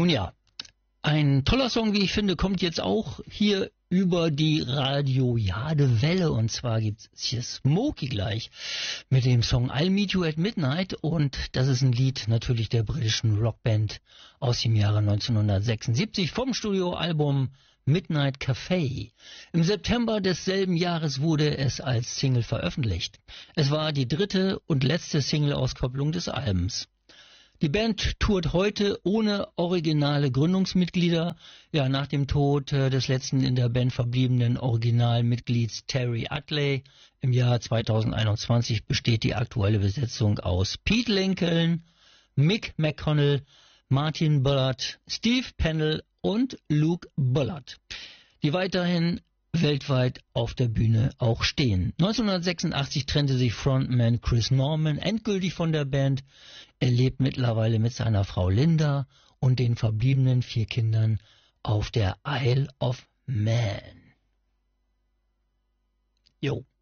Ja, ein toller Song, wie ich finde, kommt jetzt auch hier über die Radio-Jade-Welle. Und zwar gibt's hier Smokey gleich mit dem Song I'll Meet You at Midnight. Und das ist ein Lied natürlich der britischen Rockband aus dem Jahre 1976 vom Studioalbum Midnight Café. Im September desselben Jahres wurde es als Single veröffentlicht. Es war die dritte und letzte Single-Auskopplung des Albums. Die Band tourt heute ohne originale Gründungsmitglieder. Ja, nach dem Tod des letzten in der Band verbliebenen Originalmitglieds Terry Utley im Jahr 2021 besteht die aktuelle Besetzung aus Pete Lincoln, Mick McConnell, Martin Bullard, Steve Pennell und Luke Bullard, die weiterhin weltweit auf der Bühne auch stehen. 1986 trennte sich Frontman Chris Norman endgültig von der Band. Er lebt mittlerweile mit seiner Frau Linda und den verbliebenen 4 Kindern auf der Isle of Man. Jo.